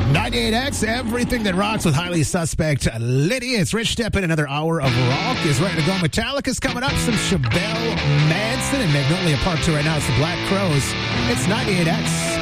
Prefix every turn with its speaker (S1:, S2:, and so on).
S1: 98X, everything that rocks with Highly Suspect Lydia. It's Rich Step in. Another hour of rock is ready to go. Metallica's coming up. Some Chevelle Manson and Magnolia Park 2 right now. It's the Black Crowes. It's 98X.